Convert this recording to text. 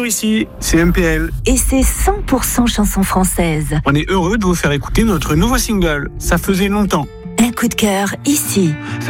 ici, c'est MPL. Et c'est 100% chansons françaises. On est heureux de vous faire écouter notre nouveau single. Ça faisait longtemps. Un coup de cœur ici.